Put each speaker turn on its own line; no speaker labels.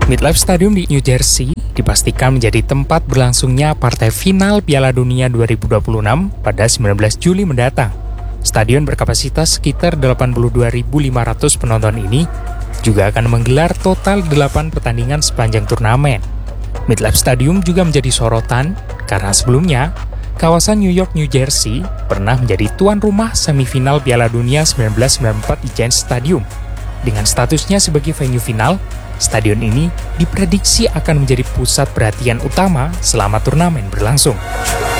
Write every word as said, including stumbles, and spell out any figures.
MetLife Stadium di New Jersey dipastikan menjadi tempat berlangsungnya partai final Piala Dunia dua ribu dua puluh enam pada sembilan belas Juli mendatang. Stadion berkapasitas sekitar delapan puluh dua ribu lima ratus penonton ini juga akan menggelar total delapan pertandingan sepanjang turnamen. MetLife Stadium juga menjadi sorotan karena sebelumnya kawasan New York, New Jersey pernah menjadi tuan rumah semifinal Piala Dunia seribu sembilan ratus sembilan puluh empat di Giants Stadium. Dengan statusnya sebagai venue final, stadion ini diprediksi akan menjadi pusat perhatian utama selama turnamen berlangsung.